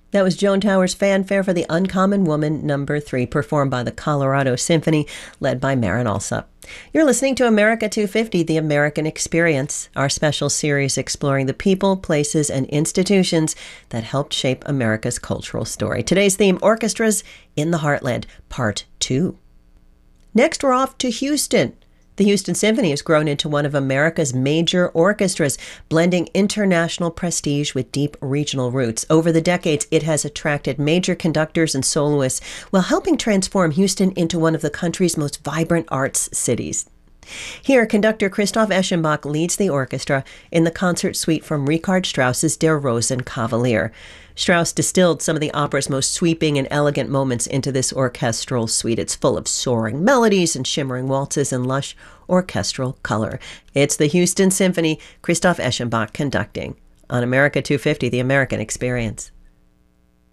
That was Joan Towers' fanfare for the Uncommon Woman number 3, performed by the Colorado Symphony, led by Marin Alsop. You're listening to America 250, The American Experience, our special series exploring the people, places, and institutions that helped shape America's cultural story. Today's theme, Orchestras in the Heartland, Part 2. Next, we're off to Houston. The Houston Symphony has grown into one of America's major orchestras, blending international prestige with deep regional roots. Over the decades, it has attracted major conductors and soloists while helping transform Houston into one of the country's most vibrant arts cities. Here, conductor Christoph Eschenbach leads the orchestra in the concert suite from Richard Strauss's Der Rosenkavalier. Strauss distilled some of the opera's most sweeping and elegant moments into this orchestral suite. It's full of soaring melodies and shimmering waltzes and lush orchestral color. It's the Houston Symphony, Christoph Eschenbach conducting on America 250, The American Experience.